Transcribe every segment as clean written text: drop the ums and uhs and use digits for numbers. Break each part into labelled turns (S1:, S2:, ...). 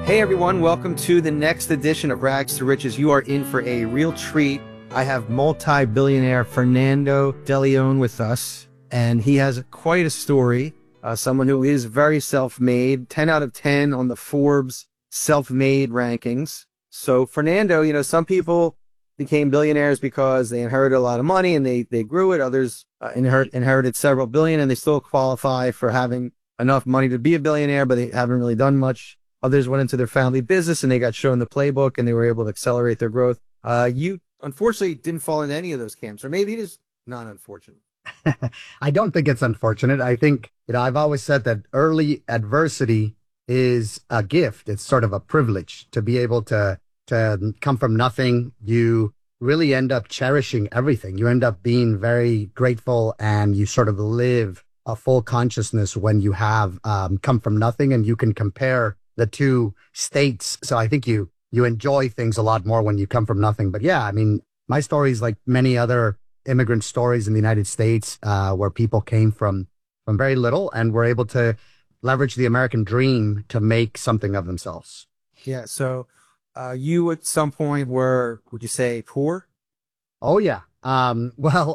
S1: Hey everyone, welcome to the next edition of Rags to Riches. You are in for a real treat. I have multi-billionaire Fernando De Leon with us, and he has quite a story. Someone who is very self-made, 10 out of 10 on the Forbes self-made rankings. So Fernando, some people became billionaires because they inherited a lot of money and they grew it. Others inherited several billion and they still qualify for having enough money to be a billionaire, but they haven't really done much. Others went into their family business and they got shown the playbook and they were able to accelerate their growth. You unfortunately didn't fall into any of those camps, or maybe it is not unfortunate.
S2: I don't think it's unfortunate. I think, I've always said that early adversity is a gift. It's sort of a privilege to be able to come from nothing. You really end up cherishing everything. You end up being very grateful and you sort of live a full consciousness when you have come from nothing and you can compare the two states. So I think you enjoy things a lot more when you come from nothing. But yeah, I mean, my story is like many other immigrant stories in the United States, where people came from very little and were able to leverage the American dream to make something of themselves.
S1: Yeah. So you at some point were, would you say, poor?
S2: Oh yeah. There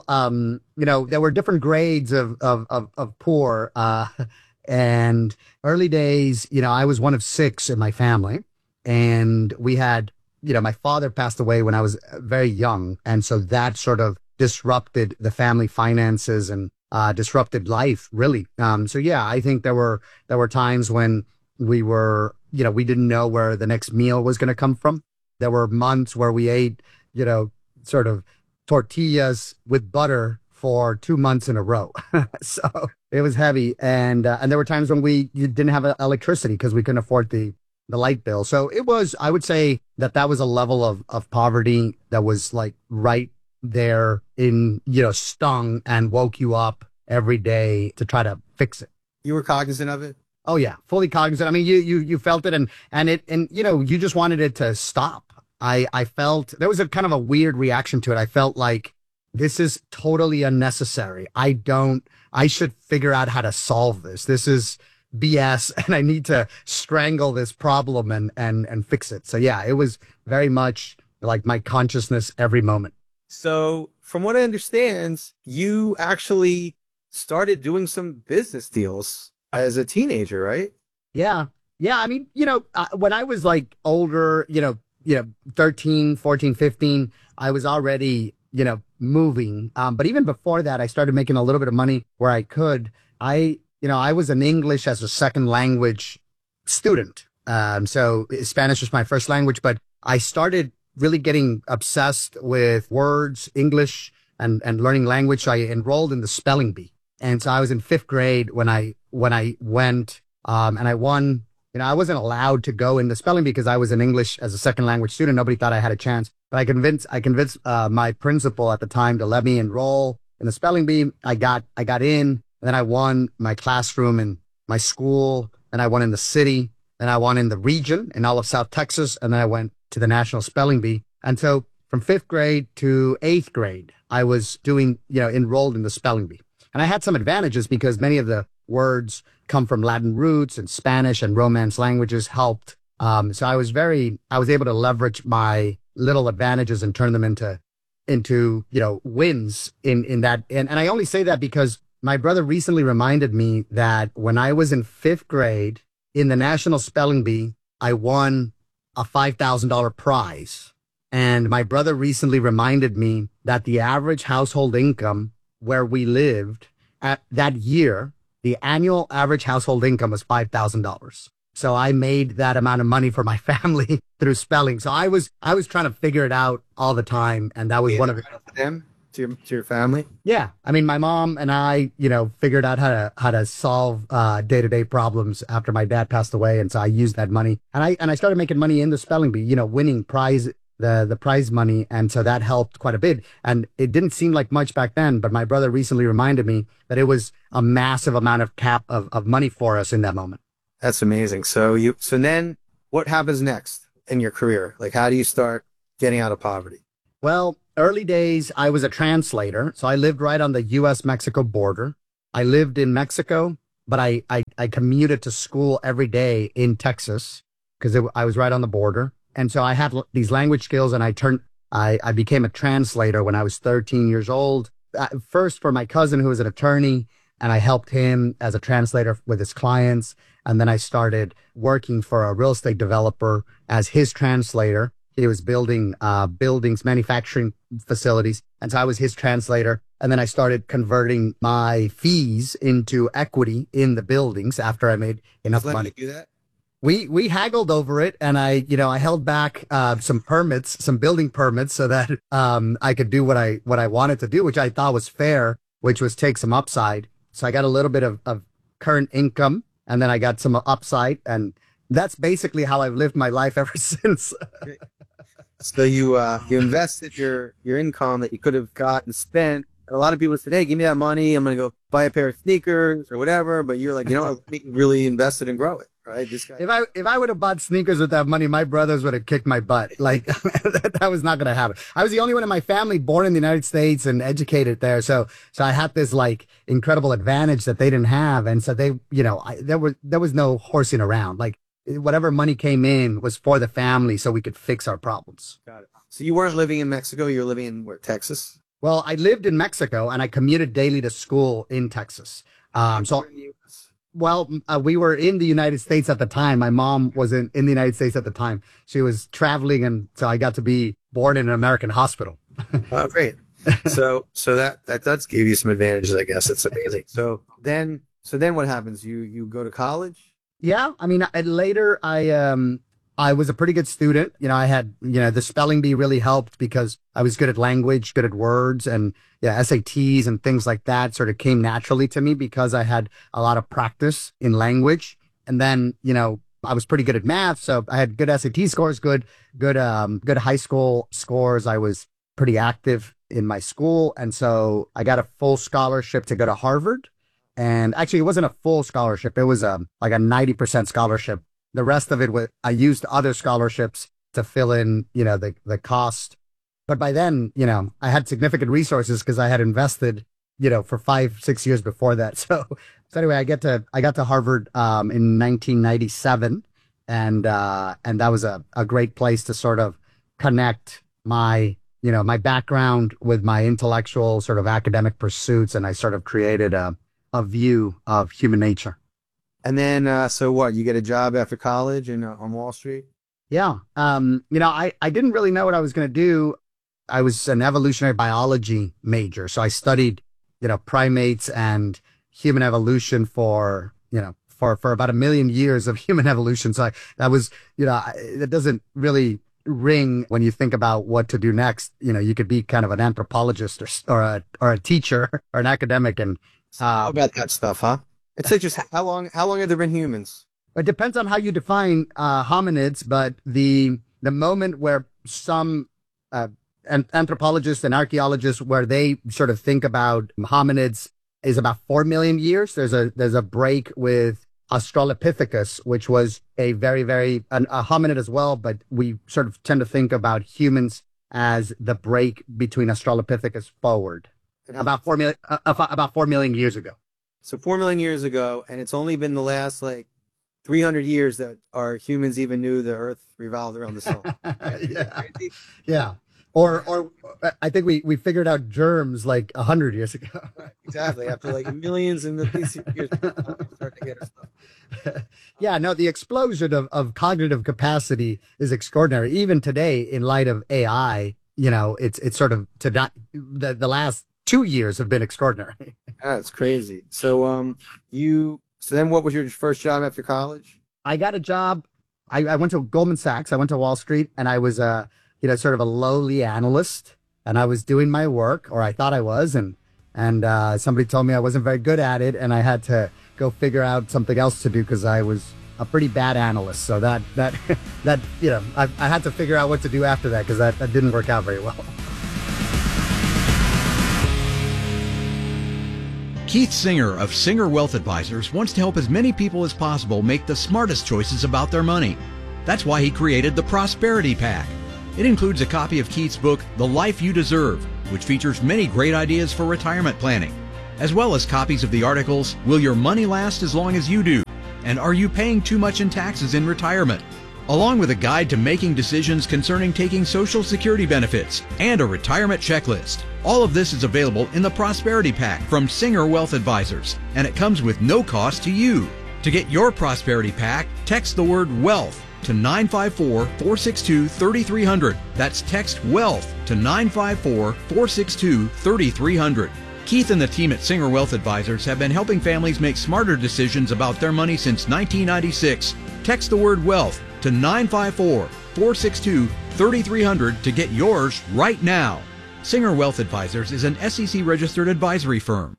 S2: were different grades of poor. And early days, I was one of six in my family, and we had, my father passed away when I was very young. And so that sort of disrupted the family finances and disrupted life, really. So yeah, I think there were times when we were, we didn't know where the next meal was going to come from. There were months where we ate, sort of tortillas with butter for 2 months in a row. So it was heavy. And there were times when we didn't have electricity because we couldn't afford the light bill. So it was, I would say that was a level of poverty that was like right there in, stung and woke you up every day to try to fix it.
S1: You were cognizant of it?
S2: Oh yeah, fully cognizant. I mean, you felt it and you just wanted it to stop. I felt there was a kind of a weird reaction to it. I felt like this is totally unnecessary. I should figure out how to solve this. This is BS and I need to strangle this problem and fix it. So yeah, it was very much like my consciousness every moment.
S1: So from what I understand, you actually started doing some business deals as a teenager, right?
S2: Yeah. Yeah. I mean, when I was like older, 13, 14, 15, I was already, moving. But even before that, I started making a little bit of money where I could. I was an English as a second language student. So Spanish was my first language, but I started really getting obsessed with words, English, and learning language. So I enrolled in the spelling bee. And so I was in fifth grade when I went, and I won. I wasn't allowed to go in the spelling bee because I was an English as a second language student. Nobody thought I had a chance. But I convinced my principal at the time to let me enroll in the spelling bee. I got in, and then I won my classroom in my school, and I won in the city, and I won in the region in all of South Texas, and then I went to the national spelling bee. And so from fifth grade to eighth grade, I was doing, enrolled in the spelling bee. And I had some advantages because many of the words come from Latin roots and Spanish and Romance languages helped. So I was able to leverage my little advantages and turn them into wins in that. And I only say that because my brother recently reminded me that when I was in fifth grade in the national spelling bee, I won a $5,000 prize. And my brother recently reminded me that the average household income where we lived at that year, the annual average household income was $5,000. So I made that amount of money for my family through spelling. So I was trying to figure it out all the time. And that was one of
S1: them to your family.
S2: Yeah. I mean, my mom and I, figured out how to solve day-to-day problems after my dad passed away. And so I used that money and I started making money in the spelling bee, winning the prize money. And so that helped quite a bit. And it didn't seem like much back then, but my brother recently reminded me that it was a massive amount of money for us in that moment.
S1: That's amazing. So then what happens next in your career? Like, how do you start getting out of poverty?
S2: Well, early days, I was a translator. So I lived right on the US-Mexico border. I lived in Mexico, but I commuted to school every day in Texas. because I was right on the border. And so I had these language skills, and I became a translator when I was 13 years old. First for my cousin, who was an attorney, and I helped him as a translator with his clients. And then I started working for a real estate developer as his translator. He was building buildings, manufacturing facilities. And so I was his translator. And then I started converting my fees into equity in the buildings after I made enough money.
S1: Do that?
S2: We haggled over it, and I held back some building permits, so that I could do what I wanted to do, which I thought was fair, which was take some upside. So I got a little bit of current income, and then I got some upside, and that's basically how I've lived my life ever since.
S1: So you invested your income that you could have got and spent. A lot of people said, "Hey, give me that money. I'm going to go buy a pair of sneakers or whatever." But you're like, I really invested and grow it, right? This guy.
S2: If I would have bought sneakers with that money, my brothers would have kicked my butt. Like that was not going to happen. I was the only one in my family born in the United States and educated there, so I had this like incredible advantage that they didn't have, and so they, there was no horsing around. Like whatever money came in was for the family, so we could fix our problems.
S1: Got it. So you weren't living in Mexico; you were living in where, Texas?
S2: Well, I lived in Mexico, and I commuted daily to school in Texas. We were in the United States at the time. My mom was in the United States at the time. She was traveling, and so I got to be born in an American hospital.
S1: Oh, great. So that does give you some advantages, I guess. It's amazing. So then what happens? You go to college?
S2: Yeah. I mean, later I was a pretty good student. I had, the spelling bee really helped because I was good at language, good at words, and SATs and things like that sort of came naturally to me because I had a lot of practice in language. And then, I was pretty good at math. So I had good SAT scores, good high school scores. I was pretty active in my school. And so I got a full scholarship to go to Harvard. And actually, it wasn't a full scholarship. It was like a 90% scholarship. The rest of it was, I used other scholarships to fill in, the cost. But by then, I had significant resources because I had invested, for 5-6 years before that. So anyway, I got to Harvard, in 1997. And that was a great place to sort of connect my background with my intellectual sort of academic pursuits. And I sort of created a view of human nature.
S1: And then, so what? You get a job after college on Wall Street?
S2: Yeah. I didn't really know what I was going to do. I was an evolutionary biology major. So I studied, primates and human evolution for about 1 million years of human evolution. So that was, it doesn't really ring when you think about what to do next. You could be kind of an anthropologist or a teacher or an academic. And
S1: how about that stuff, huh? It's like just how long have there been humans?
S2: It depends on how you define hominids, but the moment where some anthropologists and archaeologists, where they sort of think about hominids, is about 4 million years. There's a break with Australopithecus, which was a very, very a hominid as well, but we sort of tend to think about humans as the break between Australopithecus forward, about 4 million years ago.
S1: So 4 million years ago, and it's only been the last 300 years that our humans even knew the Earth revolved around the sun.
S2: Yeah. Or I think we figured out germs 100 years ago.
S1: Exactly. After millions and millions of years, we start to get our stuff.
S2: Yeah. No, the explosion of cognitive capacity is extraordinary. Even today, in light of AI, it's sort of the last 2 years have been extraordinary.
S1: That's crazy. So then what was your first job after college?
S2: I got a job. I went to Goldman Sachs. I went to Wall Street, and I was sort of a lowly analyst, and I was doing my work, or I thought I was, and somebody told me I wasn't very good at it, and I had to go figure out something else to do because I was a pretty bad analyst. So that I had to figure out what to do after that because that didn't work out very well.
S3: Keith Singer of Singer Wealth Advisors wants to help as many people as possible make the smartest choices about their money. That's why he created the Prosperity Pack. It includes a copy of Keith's book, The Life You Deserve, which features many great ideas for retirement planning, as well as copies of the articles, Will Your Money Last as Long as You Do? And Are You Paying Too Much in Taxes in Retirement? along with a guide to making decisions concerning taking Social Security benefits and a retirement checklist. All of this is available in the Prosperity Pack from Singer Wealth Advisors, and it comes with no cost to you. To get your Prosperity Pack, text the word WEALTH to 954-462-3300. That's text WEALTH to 954-462-3300. Keith and the team at Singer Wealth Advisors have been helping families make smarter decisions about their money since 1996. Text the word WEALTH to 954-462-3300 to get yours right now. Singer Wealth Advisors is an SEC-registered advisory firm.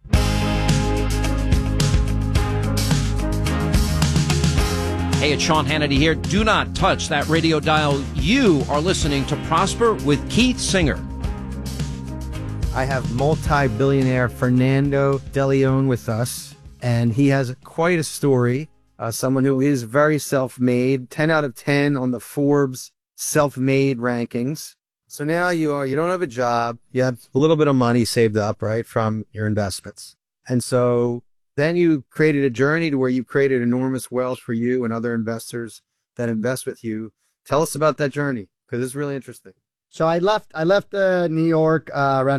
S4: Hey, it's Sean Hannity here. Do not touch that radio dial. You are listening to Prosper with Keith Singer.
S1: I have multi-billionaire Fernando De Leon with us, and he has quite a story. Someone who is very self-made, 10 out of 10 on the Forbes self-made rankings. So now you don't have a job. You have a little bit of money saved up, right, from your investments. And so then you created a journey to where you created enormous wealth for you and other investors that invest with you. Tell us about that journey, because it's really interesting.
S2: So I left New York around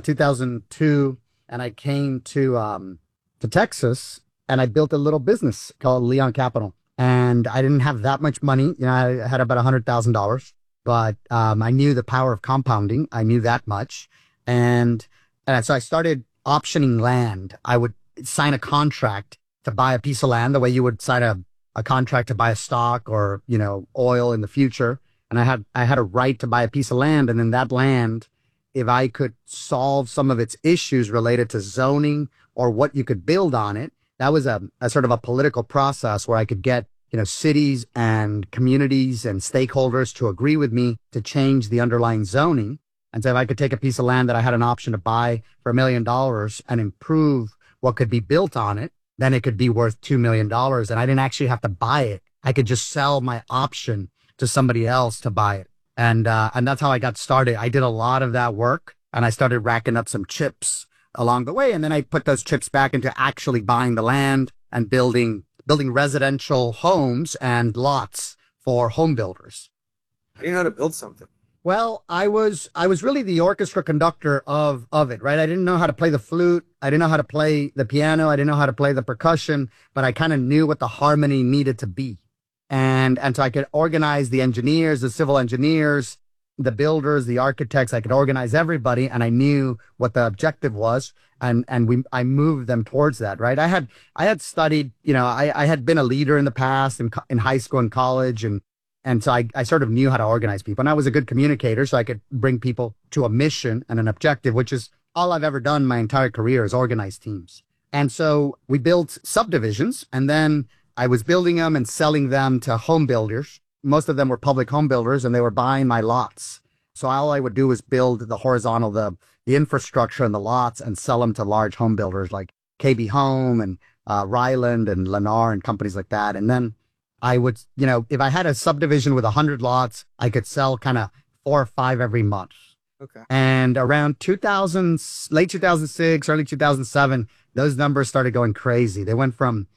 S2: 2002, and I came to Texas, and I built a little business called Leon Capital. And I didn't have that much money. You know, I had about $100,000, but I knew the power of compounding. I knew that much. And so I started optioning land. I would sign a contract to buy a piece of land the way you would sign a contract to buy a stock or, you know, oil in the future. And I had a right to buy a piece of land. And then that land, if I could solve some of its issues related to zoning or what you could build on it, that was a sort of a political process where I could get, you know, cities and communities and stakeholders to agree with me to change the underlying zoning. And so if I could take a piece of land that I had an option to buy for $1 million and improve what could be built on it, then it could be worth $2 million. And I didn't actually have to buy it. I could just sell my option to somebody else to buy it. And that's how I got started. I did a lot of that work, and I started racking up some chips along the way. And then I put those chips back into actually buying the land and building residential homes and lots for home builders.
S1: You know how to build something.
S2: Well, I was really the orchestra conductor of it, right? I didn't know how to play the flute. I didn't know how to play the piano. I didn't know how to play the percussion, but I kind of knew what the harmony needed to be. And so I could organize the engineers, the civil engineers, the builders, the architects. I could organize everybody, and I knew what the objective was. And I moved them towards that, right? I had studied, you know, I had been a leader in the past in high school and college. And so I sort of knew how to organize people, and I was a good communicator, so I could bring people to a mission and an objective, which is all I've ever done my entire career is organize teams. And so we built subdivisions, and then I was building them and selling them to home builders. Most of them were public home builders, and they were buying my lots. So all I would do was build the horizontal, the infrastructure and the lots, and sell them to large home builders like KB Home and Ryland and Lennar and companies like that. And then I would, you know, if I had a subdivision with 100 lots, I could sell kind of 4 or 5 every month.
S1: Okay.
S2: And around 2000, late 2006, early 2007, those numbers started going crazy. They went from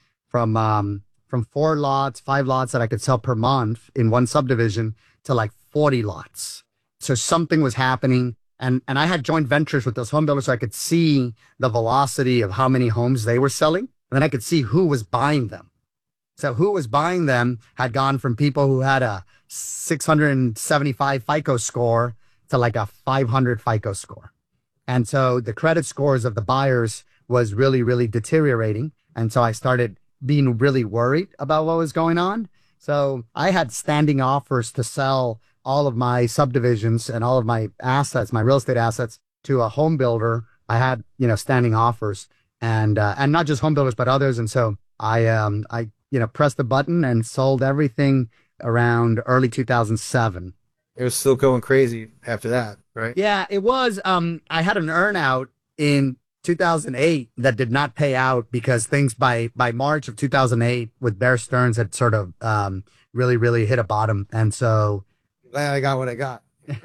S2: 4 lots, 5 lots that I could sell per month in one subdivision to like 40 lots. So something was happening. And I had joint ventures with those home builders, so I could see the velocity of how many homes they were selling. And then I could see who was buying them. So who was buying them had gone from people who had a 675 FICO score to like a 500 FICO score. And so the credit scores of the buyers was really, really deteriorating. And so I started being really worried about what was going on. So I had standing offers to sell all of my subdivisions and all of my assets, my real estate assets, to a home builder. I had, you know, standing offers, and not just home builders, but others. And so I pressed the button and sold everything around early 2007.
S1: It was still going crazy after that, right?
S2: Yeah, it was. I had an earnout in 2008 that did not pay out because things by March of 2008 with Bear Stearns had sort of really, really hit a bottom. And so
S1: I got what I got.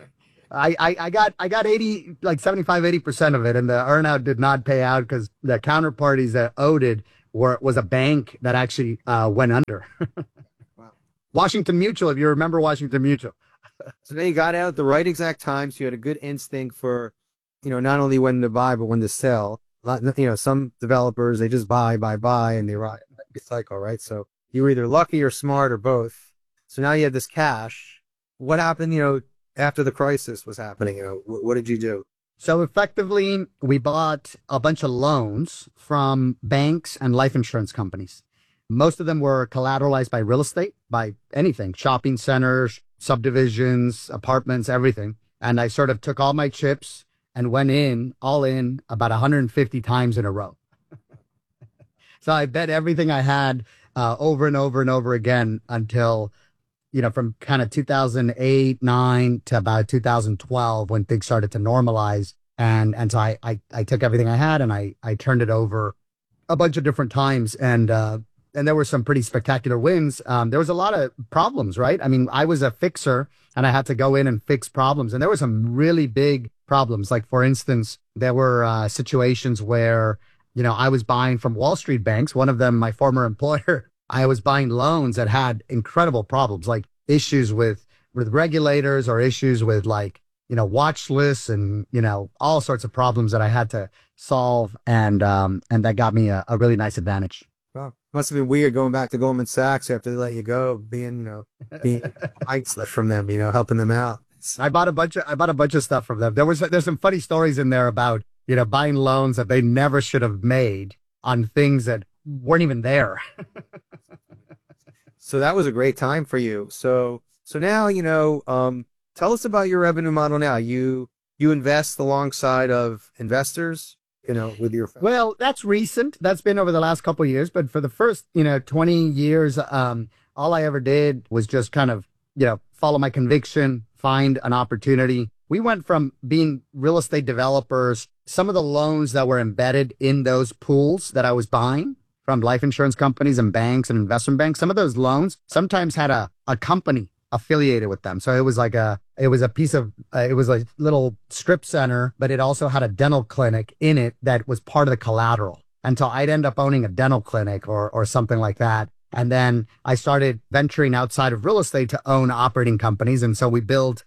S2: I got 80, like 75-80% of it, and the earnout did not pay out because the counterparties that owed it was a bank that actually went under.
S1: Wow.
S2: Washington Mutual, if you remember Washington Mutual.
S1: So then you got out at the right exact time. So you had a good instinct for, not only when to buy, but when to sell. Some developers, they just buy, and they ride the cycle, right? So you were either lucky or smart or both. So now you have this cash. What happened, after the crisis was happening? What did you do?
S2: So effectively, we bought a bunch of loans from banks and life insurance companies. Most of them were collateralized by real estate, by anything, shopping centers, subdivisions, apartments, everything. And I sort of took all my chips and went all in about 150 times in a row. So I bet everything I had over and over and over again until, from kind of 2008, 9 to about 2012 when things started to normalize. And so I took everything I had and I turned it over a bunch of different times. And there were some pretty spectacular wins. There was a lot of problems, right? I mean, I was a fixer and I had to go in and fix problems. And there were some really big problems. Like, for instance, there were situations where, I was buying from Wall Street banks. One of them, my former employer, I was buying loans that had incredible problems, like issues with regulators or issues with watch lists and, all sorts of problems that I had to solve. And that got me a really nice advantage.
S1: Wow. Must have been weird going back to Goldman Sachs after they let you go, being isolated from them, helping them out.
S2: I bought a bunch of stuff from them. There's some funny stories in there about, buying loans that they never should have made on things that weren't even there.
S1: So that was a great time for you. So now, tell us about your revenue model now. You invest alongside of investors, with your family.
S2: Well, that's recent. That's been over the last couple of years. But for the first, 20 years, all I ever did was just kind of, follow my conviction, find an opportunity. We went from being real estate developers. Some of the loans that were embedded in those pools that I was buying from life insurance companies and banks and investment banks, some of those loans sometimes had a company affiliated with them. So it was it was a little strip center, but it also had a dental clinic in it that was part of the collateral. And so I'd end up owning a dental clinic or something like that. And then I started venturing outside of real estate to own operating companies. And so we've built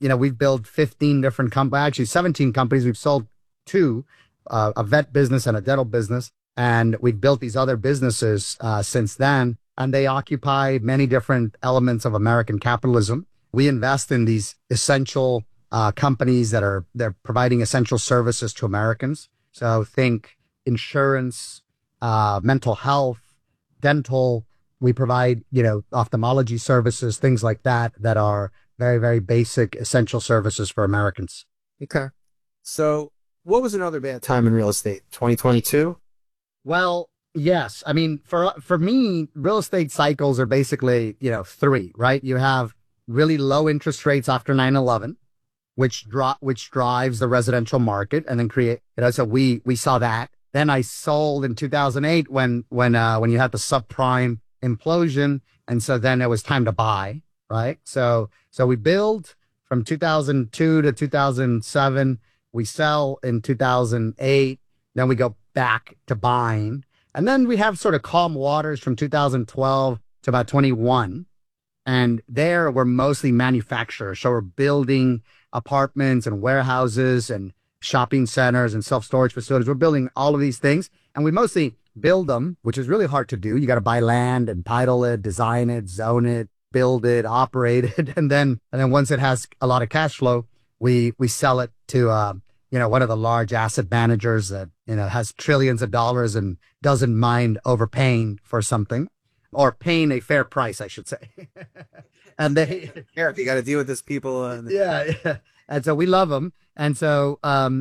S2: 15 different companies, actually 17 companies. We've sold 2, a vet business and a dental business. And we've built these other businesses since then. And they occupy many different elements of American capitalism. We invest in these essential companies they're providing essential services to Americans. So think insurance, mental health, dental. We provide, ophthalmology services, things like that are very, very basic, essential services for Americans.
S1: Okay. So what was another bad time in real estate? 2022?
S2: Well, yes. I mean, for me, real estate cycles are basically, 3, right? You have really low interest rates after 9/11, which drives the residential market and then so we saw that. Then I sold in 2008 when you had the subprime implosion. And so then it was time to buy, right? So we build from 2002 to 2007. We sell in 2008. Then we go back to buying. And then we have sort of calm waters from 2012 to about 21. And there we're mostly manufacturers. So we're building apartments and warehouses and shopping centers and self-storage facilities. We're building all of these things. And we mostly build them, which is really hard to do. You got to buy land and title it, design it, zone it, build it, operate it. And then once it has a lot of cash flow, we sell it to, one of the large asset managers that, has trillions of dollars and doesn't mind overpaying for something, or paying a fair price, I should say. And you
S1: got to deal with these people.
S2: Yeah. And so we love them. And so,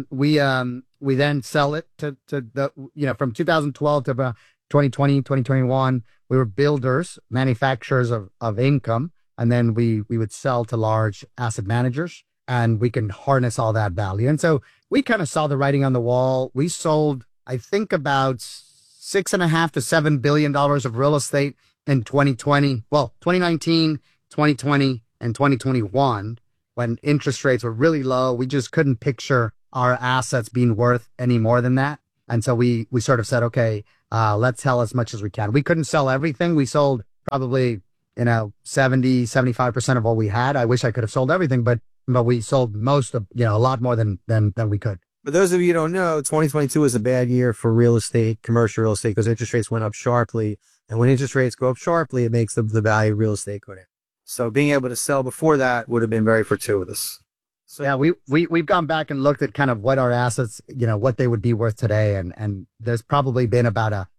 S2: we then sell it to from 2012 to about 2020, 2021, we were builders, manufacturers of income. And then we would sell to large asset managers, and we can harness all that value. And so we kind of saw the writing on the wall. We sold, I think, about $6.5 to $7 billion of real estate in 2020. Well, 2019, 2020, and 2021, when interest rates were really low. We just couldn't picture our assets being worth any more than that. And so we sort of said, okay, let's sell as much as we can. We couldn't sell everything. We sold probably 70, 75% of what we had. I wish I could have sold everything, but we sold most of, a lot more than we could.
S1: For those of you who don't know, 2022 was a bad year for real estate, commercial real estate, because interest rates went up sharply. And when interest rates go up sharply, it makes the value of real estate go down. So being able to sell before that would have been very fortuitous. So
S2: yeah, we've gone back and looked at kind of what our assets, what they would be worth today. And there's probably been about a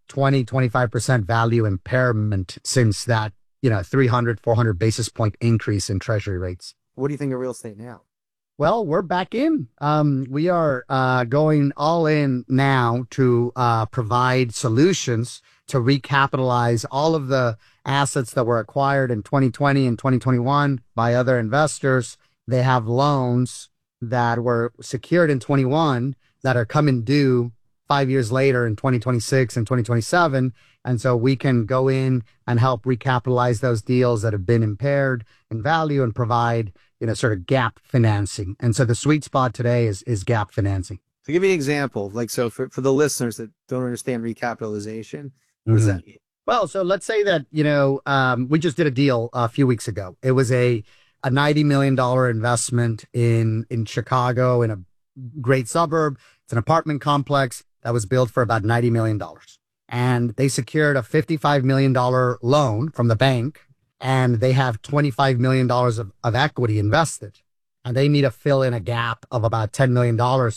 S2: 25% value impairment since that, 300, 400 basis point increase in treasury rates.
S1: What do you think of real estate now?
S2: Well, we're back in. We are going all in now to provide solutions to recapitalize all of the assets that were acquired in 2020 and 2021 by other investors. They have loans that were secured in 21 that are coming due 5 years later in 2026 and 2027. And so we can go in and help recapitalize those deals that have been impaired in value and provide, sort of gap financing. And so the sweet spot today is gap financing.
S1: To give you an example, so for the listeners that don't understand recapitalization, what does that mean?
S2: Well, so let's say that, we just did a deal a few weeks ago. It was a $90 million investment in Chicago in a great suburb. It's an apartment complex that was built for about $90 million. And they secured a $55 million loan from the bank, and they have $25 million of equity invested. And they need to fill in a gap of about $10 million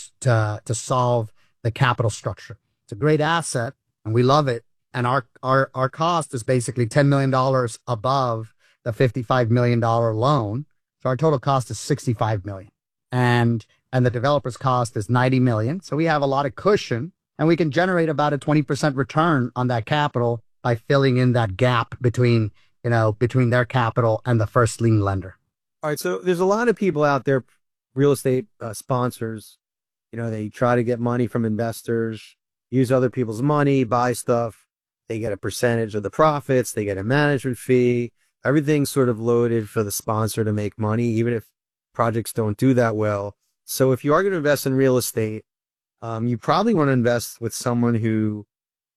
S2: to solve the capital structure. It's a great asset, and we love it. And our cost is basically $10 million above the $55 million loan. So our total cost is $65 million. And the developer's cost is $90 million. So we have a lot of cushion, and we can generate about a 20% return on that capital by filling in that gap between their capital and the first lien lender.
S1: All right. So there's a lot of people out there, real estate sponsors, they try to get money from investors, use other people's money, buy stuff. They get a percentage of the profits. They get a management fee. Everything's sort of loaded for the sponsor to make money, even if projects don't do that well. So if you are going to invest in real estate, you probably want to invest with someone who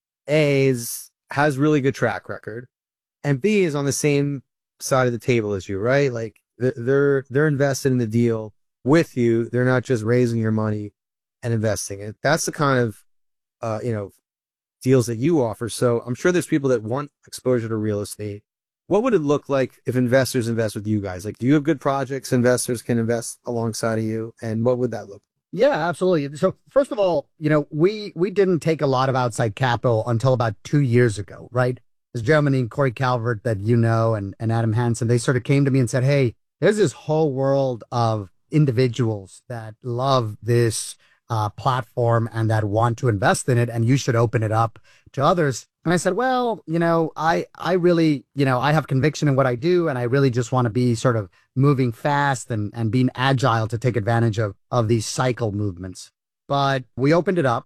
S1: has really good track record, and B is on the same side of the table as you, right? Like they're invested in the deal with you. They're not just raising your money and investing it. That's the kind of, deals that you offer. So I'm sure there's people that want exposure to real estate. What would it look like if investors invest with you guys? Like, do you have good projects investors can invest alongside of you? And what would that look like?
S2: Yeah, absolutely. So first of all, we didn't take a lot of outside capital until about 2 years ago, right? This gentleman named Corey Calvert that and Adam Hansen, they sort of came to me and said, hey, there's this whole world of individuals that love this platform and that want to invest in it, and you should open it up to others. And I said, well, I really, I have conviction in what I do, and I really just want to be sort of moving fast and being agile to take advantage of these cycle movements. But we opened it up.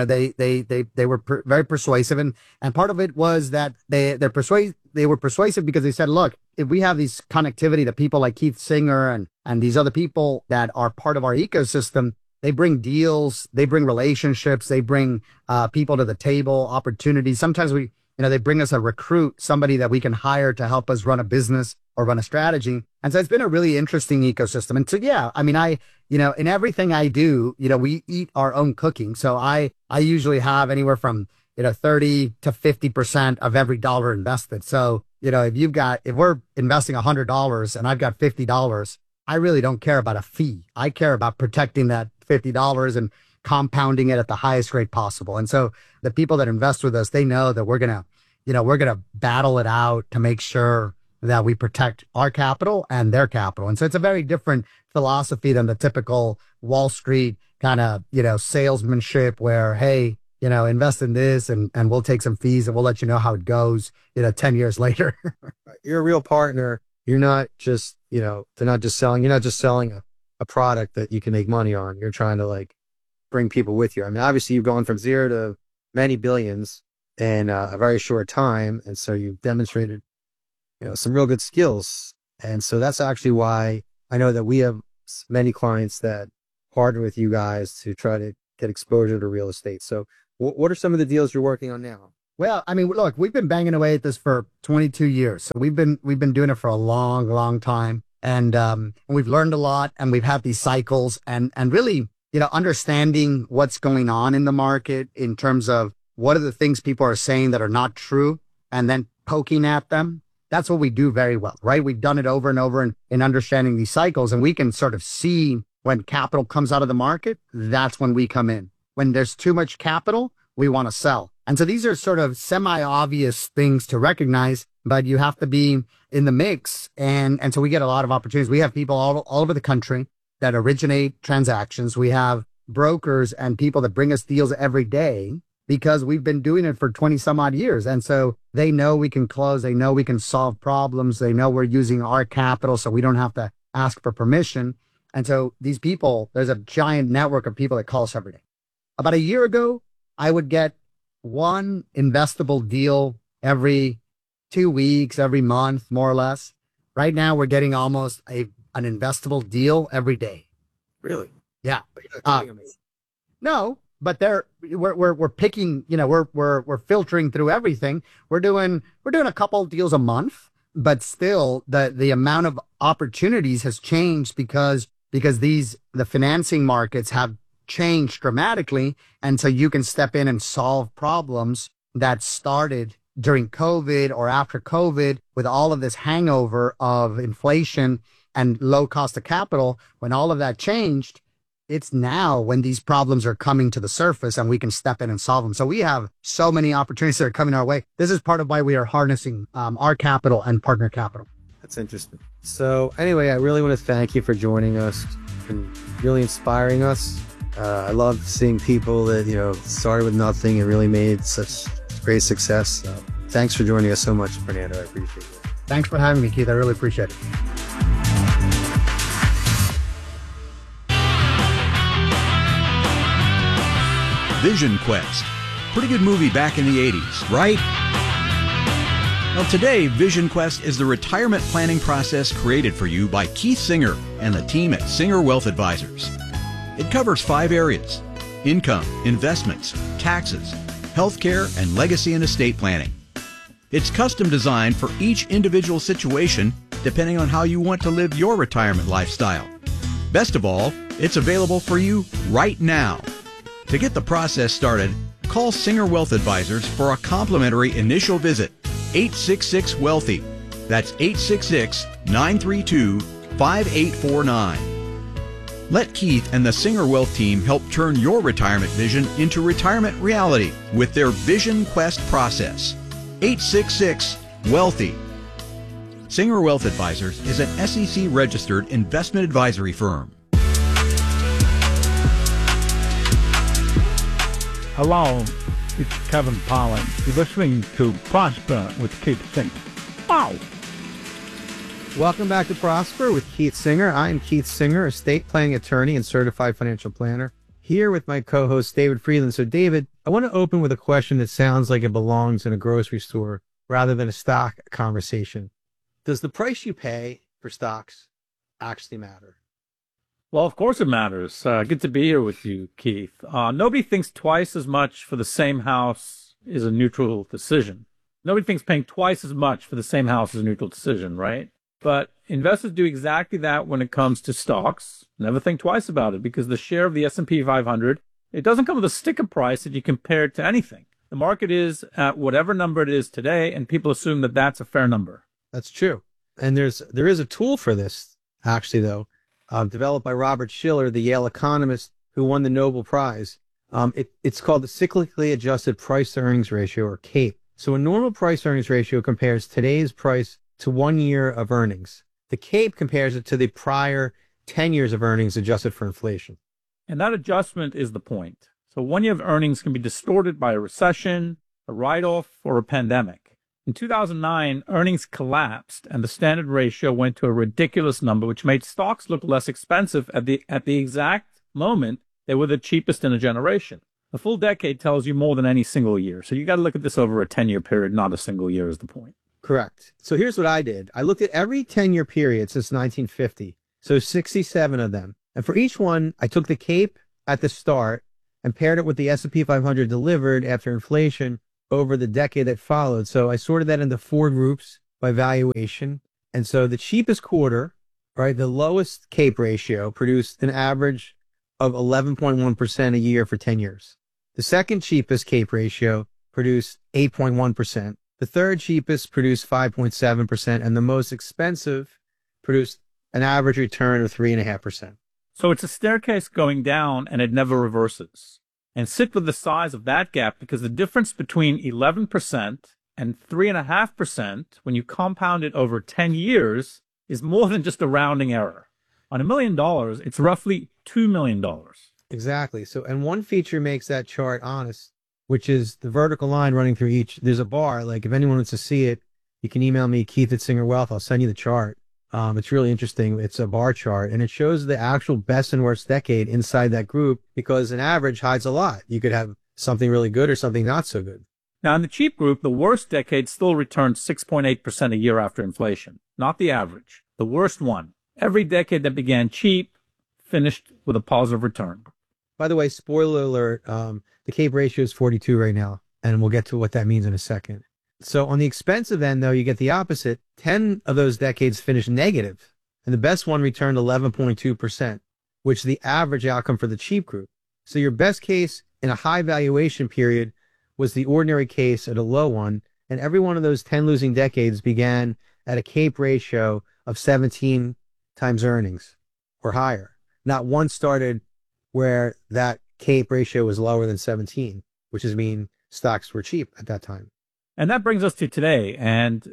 S2: They were very persuasive, and part of it was that they were persuasive because they said, look, if we have these connectivity to people like Keith Singer and these other people that are part of our ecosystem, they bring deals, they bring relationships, they bring people to the table, opportunities. Sometimes they bring us a recruit, somebody that we can hire to help us run a business or run a strategy. And so it's been a really interesting ecosystem. And so, yeah, I mean, in everything I do, we eat our own cooking. So I usually have anywhere from, 30 to 50% of every dollar invested. So, if we're investing $100 and I've got $50, I really don't care about a fee. I care about protecting that $50 and compounding it at the highest rate possible. And so the people that invest with us, they know that we're going to battle it out to make sure that we protect our capital and their capital. And so it's a very different philosophy than the typical Wall Street kind of, salesmanship where, hey, invest in this and we'll take some fees and we'll let you know how it goes, 10 years later.
S1: You're a real partner. You're not just, you're not just selling a product that you can make money on. You're trying to bring people with you. I mean, obviously you've gone from zero to many billions in a very short time. And so you've demonstrated, some real good skills. And so that's actually why I know that we have many clients that partner with you guys to try to get exposure to real estate. So what are some of the deals you're working on now?
S2: Well, I mean, look, we've been banging away at this for 22 years. So we've been doing it for a long, long time. And we've learned a lot and we've had these cycles and really, understanding what's going on in the market in terms of what are the things people are saying that are not true and then poking at them. That's what we do very well, right? We've done it over and over in understanding these cycles, and we can sort of see when capital comes out of the market, that's when we come in. When there's too much capital, we want to sell. And so these are sort of semi-obvious things to recognize, but you have to be in the mix. And so we get a lot of opportunities. We have people all over the country that originate transactions. We have brokers and people that bring us deals every day because we've been doing it for 20 some odd years. And so they know we can close. They know we can solve problems. They know we're using our capital, so we don't have to ask for permission. And so these people, there's a giant network of people that call us every day. About a year ago, I would get one investable deal every 2 weeks, every month, more or less. Right now, we're getting almost an investable deal every day.
S1: Really?
S2: Yeah.
S1: But you're not killing me.
S2: No, but we're picking, we're filtering through everything. We're doing a couple deals a month, but still the amount of opportunities has changed because the financing markets have changed dramatically. And so you can step in and solve problems that started during COVID or after COVID with all of this hangover of inflation and low cost of capital. When all of that changed, it's now when these problems are coming to the surface and we can step in and solve them. So we have so many opportunities that are coming our way. This is part of why we are harnessing our capital and partner capital.
S1: That's interesting. So anyway, I really want to thank you for joining us and really inspiring us. I love seeing people that, started with nothing and really made such great success. So thanks for joining us so much, Fernando. I appreciate it.
S2: Thanks for having me, Keith. I really appreciate it.
S3: Vision Quest. Pretty good movie back in the 80s, right? Well, today, Vision Quest is the retirement planning process created for you by Keith Singer and the team at Singer Wealth Advisors. It covers 5 areas: income, investments, taxes, healthcare, and legacy and estate planning. It's custom designed for each individual situation, depending on how you want to live your retirement lifestyle. Best of all, it's available for you right now. To get the process started, call Singer Wealth Advisors for a complimentary initial visit. 866-WEALTHY. That's 866-932-5849. Let Keith and the Singer Wealth team help turn your retirement vision into retirement reality with their Vision Quest process. 866-WEALTHY. Singer Wealth Advisors is an SEC-registered investment advisory firm.
S5: Hello, it's Kevin Pollan. You're listening to Prosper with Keith Singer. Wow!
S1: Welcome back to Prosper with Keith Singer. I'm Keith Singer, estate planning attorney and certified financial planner, here with my co-host David Freeland. So David, I want to open with a question that sounds like it belongs in a grocery store rather than a stock conversation. Does the price you pay for stocks actually matter?
S5: Well, of course it matters. Good to be here with you, Keith. Nobody thinks twice as much for the same house is a neutral decision. Nobody thinks paying twice as much for the same house is a neutral decision, right? But investors do exactly that when it comes to stocks. Never think twice about it because the share of the S&P 500, it doesn't come with a sticker price that you compare it to anything. The market is at whatever number it is today, and people assume that that's a fair number.
S1: That's true. And there is a tool for this, actually, though, developed by Robert Shiller, the Yale economist who won the Nobel Prize. It's called the Cyclically Adjusted Price-to-Earnings Ratio, or CAPE. So a normal price-earnings ratio compares today's price to 1 year of earnings. The CAPE compares it to the prior 10 years of earnings adjusted for inflation.
S5: And that adjustment is the point. So 1 year of earnings can be distorted by a recession, a write-off, or a pandemic. In 2009, earnings collapsed and the standard ratio went to a ridiculous number, which made stocks look less expensive at the exact moment they were the cheapest in a generation. A full decade tells you more than any single year. So you got to look at this over a 10-year period, not a single year is the point.
S1: Correct. So here's what I did. I looked at every 10-year period since 1950, so 67 of them. And for each one, I took the CAPE at the start and paired it with the S&P 500 delivered after inflation over the decade that followed. So I sorted that into 4 groups by valuation. And so the cheapest quarter, right, the lowest CAPE ratio produced an average of 11.1% a year for 10 years. The second cheapest CAPE ratio produced 8.1%. The third cheapest produced 5.7%. And the most expensive produced an average return of 3.5%.
S5: So it's a staircase going down and it never reverses. And sit with the size of that gap, because the difference between 11% and 3.5% when you compound it over 10 years is more than just a rounding error. On $1 million, it's roughly $2 million.
S1: Exactly. So, and one feature makes that chart honest, which is the vertical line running through each. There's a bar. Like if anyone wants to see it, you can email me, Keith at Singer Wealth. I'll send you the chart. It's really interesting. It's a bar chart, and it shows the actual best and worst decade inside that group, because an average hides a lot. You could have something really good or something not so good.
S5: Now, in the cheap group, the worst decade still returned 6.8% a year after inflation, not the average, the worst one. Every decade that began cheap finished with a positive return.
S1: By the way, spoiler alert, the CAPE ratio is 42 right now, and we'll get to what that means in a second. So on the expensive end, though, you get the opposite. 10 of those decades finished negative, and the best one returned 11.2%, which is the average outcome for the cheap group. So your best case in a high valuation period was the ordinary case at a low one, and every one of those 10 losing decades began at a CAPE ratio of 17 times earnings or higher. Not one started where that CAPE ratio was lower than 17, which is mean stocks were cheap at that time.
S5: And that brings us to today. And,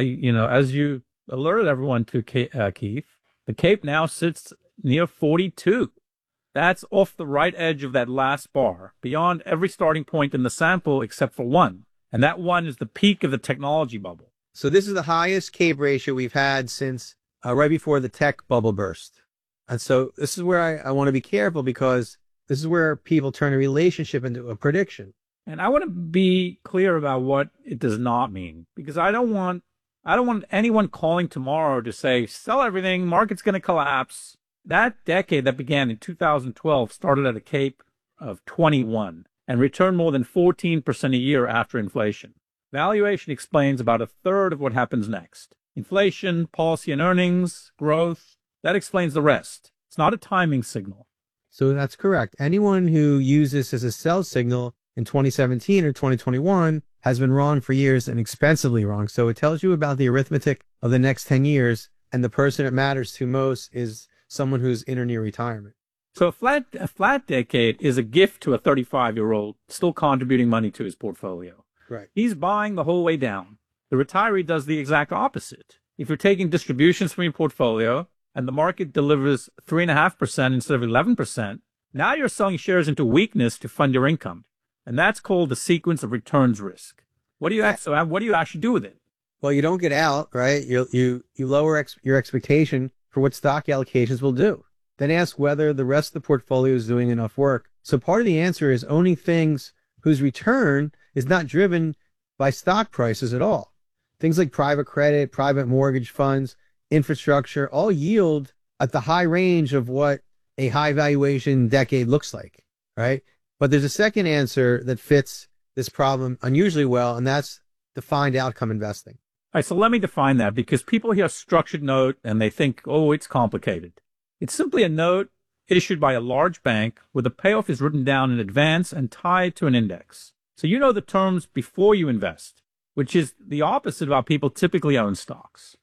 S5: as you alerted everyone to, Keith, the CAPE now sits near 42. That's off the right edge of that last bar, beyond every starting point in the sample except for one. And that one is the peak of the technology bubble.
S1: So this is the highest CAPE ratio we've had since right before the tech bubble burst. And so this is where I want to be careful, because this is where people turn a relationship into a prediction.
S5: And I want to be clear about what it does not mean, because I don't want anyone calling tomorrow to say, sell everything, market's going to collapse. That decade that began in 2012 started at a CAPE of 21 and returned more than 14% a year after inflation. Valuation explains about a third of what happens next. Inflation, policy and earnings, growth, that explains the rest. It's not a timing signal.
S1: So that's correct. Anyone who uses this as a sell signal in 2017 or 2021 has been wrong for years, and expensively wrong. So it tells you about the arithmetic of the next 10 years, and the person it matters to most is someone who's in or near retirement.
S5: So a flat decade is a gift to a 35-year-old still contributing money to his portfolio.
S1: Right.
S5: He's buying the whole way down. The retiree does the exact opposite. If you're taking distributions from your portfolio and the market delivers 3.5% instead of 11%, now you're selling shares into weakness to fund your income. And that's called the sequence of returns risk. What do you actually do with it?
S1: Well, you don't get out, right? You lower your expectation for what stock allocations will do. Then ask whether the rest of the portfolio is doing enough work. So part of the answer is owning things whose return is not driven by stock prices at all. Things like private credit, private mortgage funds, infrastructure, all yield at the high range of what a high valuation decade looks like, right? But there's a second answer that fits this problem unusually well, and that's defined outcome investing.
S5: All right, so let me define that, because people hear structured note and they think, oh, it's complicated. It's simply a note issued by a large bank where the payoff is written down in advance and tied to an index. So you know the terms before you invest, which is the opposite of how people typically own stocks.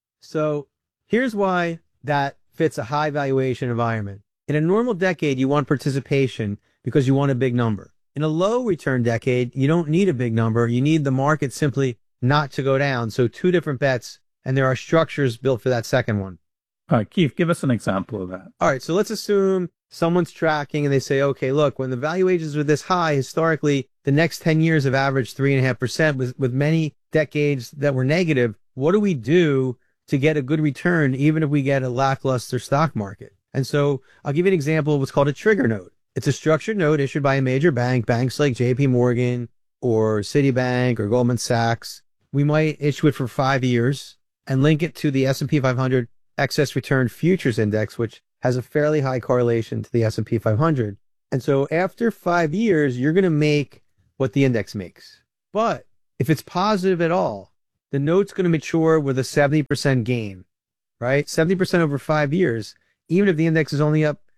S1: So here's why that fits a high valuation environment. In a normal decade, you want participation because you want a big number. In a low return decade, you don't need a big number. You need the market simply not to go down. So 2 different bets, and there are structures built for that second one.
S5: All right, Keith, give us an example of that.
S1: All right, so let's assume someone's tracking and they say, okay, look, when the valuations were this high, historically, the next 10 years have averaged 3.5% with many decades that were negative. What do we do to get a good return, even if we get a lackluster stock market? And so I'll give you an example of what's called a trigger note. It's a structured note issued by a major bank, banks like JP Morgan or Citibank or Goldman Sachs. We might issue it for 5 years and link it to the S&P 500 excess return futures index, which has a fairly high correlation to the S&P 500. And so after 5 years, you're going to make what the index makes. But if it's positive at all, the note's going to mature with a 70% gain, right? 70% over 5 years. Even if the index is only up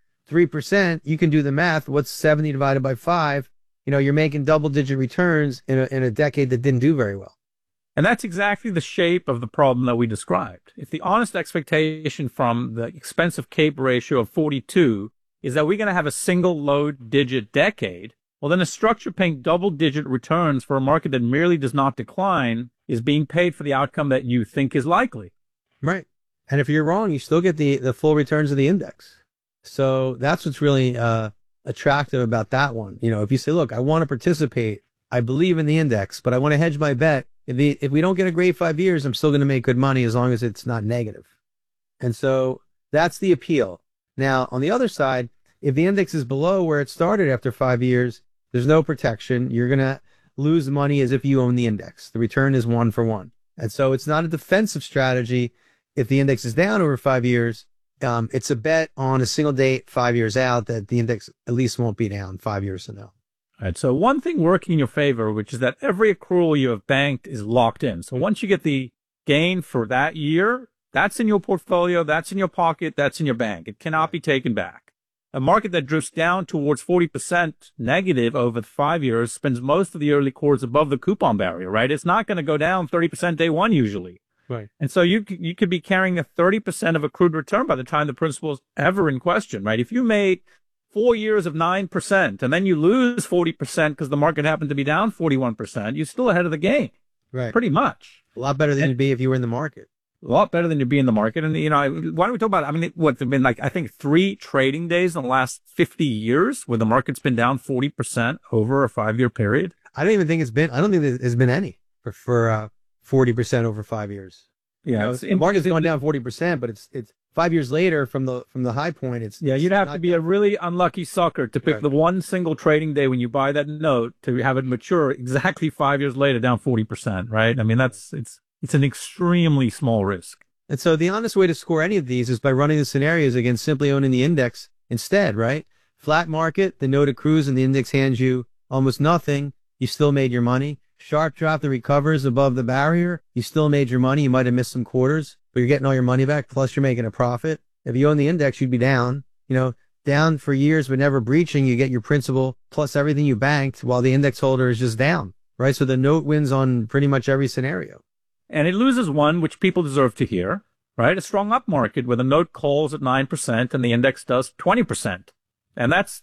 S1: 3%, you can do the math. What's 70 divided by 5? You're making double-digit returns in a decade that didn't do very well.
S5: And that's exactly the shape of the problem that we described. If the honest expectation from the expensive CAPE ratio of 42 is that we're going to have a single low-digit decade, well, then a structure paying double-digit returns for a market that merely does not decline is being paid for the outcome that you think is likely.
S1: Right. And if you're wrong, you still get the full returns of the index. So that's what's really attractive about that one. If you say, look, I want to participate, I believe in the index, but I want to hedge my bet. If we don't get a great 5 years, I'm still going to make good money as long as it's not negative. And so that's the appeal. Now, on the other side, if the index is below where it started after 5 years, there's no protection. You're going to lose money as if you own the index. The return is 1 for 1. And so it's not a defensive strategy. If the index is down over 5 years, it's a bet on a single date 5 years out that the index at least won't be down 5 years from now.
S5: All right. So one thing working in your favor, which is that every accrual you have banked is locked in. So once you get the gain for that year, that's in your portfolio, that's in your pocket, that's in your bank. It cannot be taken back. A market that drifts down towards 40% negative over 5 years spends most of the early quarters above the coupon barrier, right? It's not going to go down 30% day one usually.
S1: Right.
S5: And so you could be carrying a 30% of accrued return by the time the principal is ever in question, right? If you made 4 years of 9% and then you lose 40% because the market happened to be down 41%, you're still ahead of the game.
S1: Right.
S5: Pretty much.
S1: A lot better than you'd be if you were in the market.
S5: A lot better than you'd be in the market. And, why don't we talk about it? I mean, there've been I think 3 trading days in the last 50 years where the market's been down 40% over a 5-year period.
S1: I don't think there's been any for 40% over 5 years.
S5: Yeah.
S1: The market's going down 40%, but it's 5 years later from the high point.
S5: You'd have to be a really unlucky sucker to pick the one single trading day when you buy that note to have it mature exactly 5 years later down 40%, right? I mean, it's an extremely small risk.
S1: And so the honest way to score any of these is by running the scenarios against simply owning the index instead, right? Flat market, the note accrues and the index hands you almost nothing. You still made your money. Sharp drop that recovers above the barrier. You still made your money. You might have missed some quarters, but you're getting all your money back. Plus you're making a profit. If you own the index, you'd be down, down for years, but never breaching. You get your principal plus everything you banked while the index holder is just down, right? So the note wins on pretty much every scenario.
S5: And it loses one, which people deserve to hear, right? A strong up market where the note calls at 9% and the index does 20%. And that's,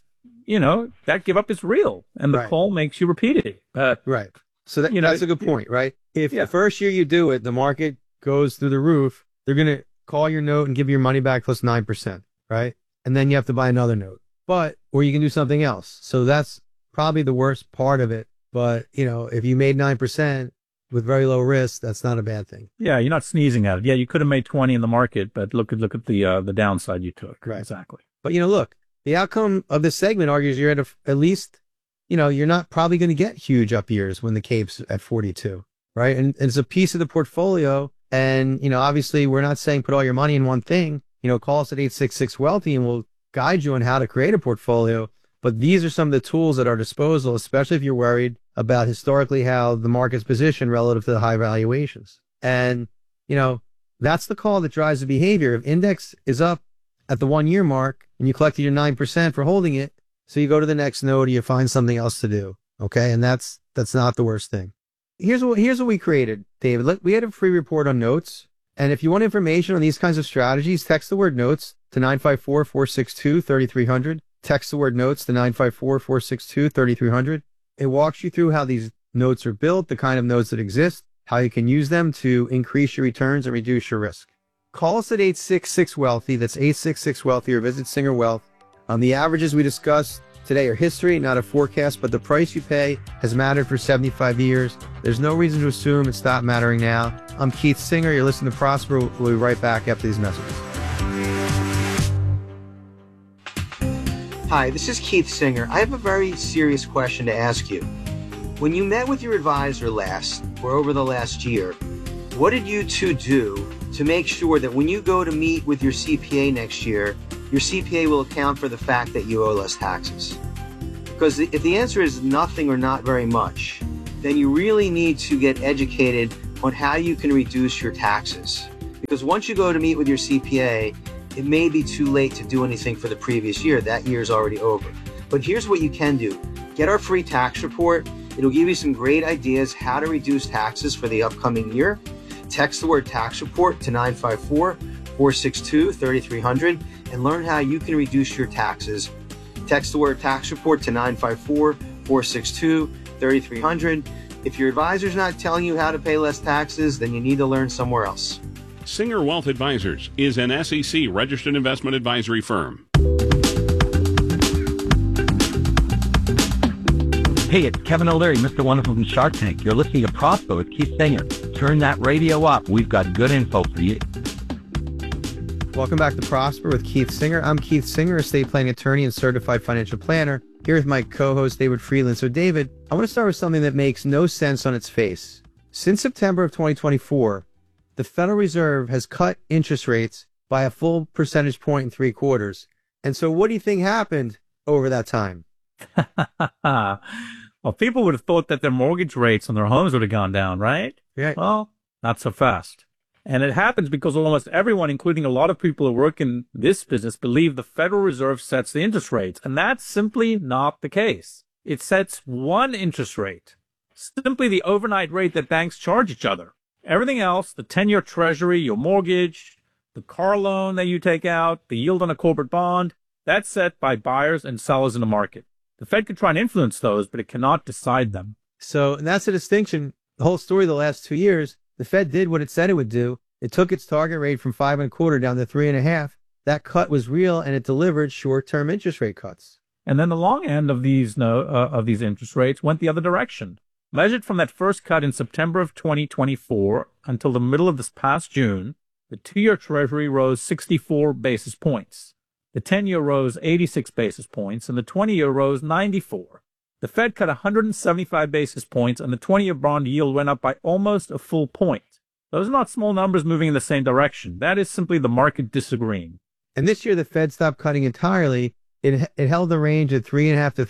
S5: that give up is real. And the call makes you repeat it.
S1: Right. So that's a good point, right? If the first year you do it, the market goes through the roof, they're going to call your note and give you your money back plus 9%, right? And then you have to buy another note. Or you can do something else. So that's probably the worst part of it. But, if you made 9%, with very low risk, that's not a bad thing.
S5: Yeah, you're not sneezing at it. Yeah, you could have made 20 in the market, but look at the downside you took.
S1: Right.
S5: Exactly.
S1: But look, the outcome of this segment argues you're at least, you're not probably going to get huge up years when the CAPE's at 42, right? And it's a piece of the portfolio. And, obviously we're not saying put all your money in one thing. Call us at 866-WEALTHY and we'll guide you on how to create a portfolio. But these are some of the tools at our disposal, especially if you're worried about historically how the market's positioned relative to the high valuations. And, that's the call that drives the behavior. If index is up at the 1 year mark and you collected your 9% for holding it, so you go to the next node or you find something else to do. Okay. And that's not the worst thing. Here's what we created, David. We had a free report on notes. And if you want information on these kinds of strategies, text the word notes to 954-462-3300. Text the word notes to 954-462-3300. It walks you through how these notes are built, the kind of notes that exist, how you can use them to increase your returns and reduce your risk. Call us at 866-WEALTHY. That's 866-WEALTHY, or visit Singer Wealth. The averages we discussed today are history, not a forecast, but the price you pay has mattered for 75 years. There's no reason to assume it stopped mattering now. I'm Keith Singer. You're listening to Prosper. We'll be right back after these messages. Hi, this is Keith Singer. I have a very serious question to ask you. When you met with your advisor last, or over the last year, what did you two do to make sure that when you go to meet with your CPA next year, your CPA will account for the fact that you owe less taxes? Because if the answer is nothing or not very much, then you really need to get educated on how you can reduce your taxes. Because once you go to meet with your CPA, it may be too late to do anything for the previous year. That year is already over. But here's what you can do. Get our free tax report. It'll give you some great ideas how to reduce taxes for the upcoming year. Text the word tax report to 954-462-3300 and learn how you can reduce your taxes. Text the word tax report to 954-462-3300. If your advisor's not telling you how to pay less taxes, then you need to learn somewhere else.
S6: Singer Wealth Advisors is an SEC registered investment advisory firm.
S7: Hey, it's Kevin O'Leary, Mr. Wonderful from Shark Tank. You're listening to Prosper with Keith Singer. Turn that radio up. We've got good info for you.
S1: Welcome back to Prosper with Keith Singer. I'm Keith Singer, estate planning attorney and certified financial planner, here with my co-host David Freeland. So David, I want to start with something that makes no sense on its face. Since September of 2024, the Federal Reserve has cut interest rates by a full percentage point and 3/4. And so what do you think happened over that time?
S5: Well, people would have thought that their mortgage rates on their homes would have gone down, right?
S1: Yeah.
S5: Well, not so fast. And it happens because almost everyone, including a lot of people who work in this business, believe the Federal Reserve sets the interest rates. And that's simply not the case. It sets one interest rate, simply the overnight rate that banks charge each other. Everything else, the 10-year treasury, your mortgage, the car loan that you take out, the yield on a corporate bond, that's set by buyers and sellers in the market. The Fed can try and influence those, but it cannot decide them.
S1: So and that's a distinction. The whole story of the last 2 years, the Fed did what it said it would do. It took its target rate from 5.25 down to 3.5. That cut was real, and it delivered short-term interest rate cuts.
S5: And then the long end of these interest rates went the other direction. Measured from that first cut in September of 2024 until the middle of this past June, the 2-year Treasury rose 64 basis points. The 10-year rose 86 basis points, and the 20-year rose 94. The Fed cut 175 basis points, and the 20-year bond yield went up by almost a full point. Those are not small numbers moving in the same direction. That is simply the market disagreeing.
S1: And this year, the Fed stopped cutting entirely. It held the range at 3.5 to